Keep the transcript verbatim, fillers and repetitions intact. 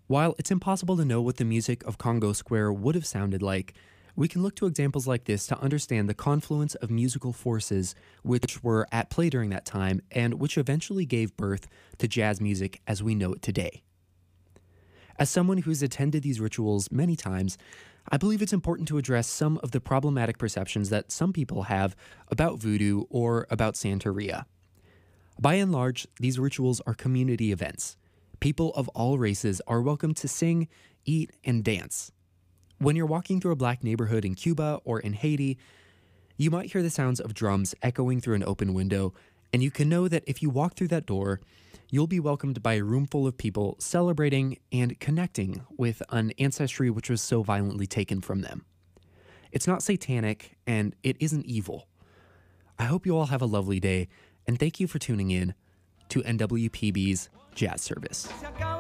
While it's impossible to know what the music of Congo Square would have sounded like, we can look to examples like this to understand the confluence of musical forces which were at play during that time and which eventually gave birth to jazz music as we know it today. As someone who's attended these rituals many times, I believe it's important to address some of the problematic perceptions that some people have about voodoo or about Santeria. By and large, these rituals are community events. People of all races are welcome to sing, eat, and dance. When you're walking through a black neighborhood in Cuba or in Haiti, you might hear the sounds of drums echoing through an open window, and you can know that if you walk through that door, you'll be welcomed by a room full of people celebrating and connecting with an ancestry which was so violently taken from them. It's not satanic, and it isn't evil. I hope you all have a lovely day, and thank you for tuning in to N W P B's Jazz Service.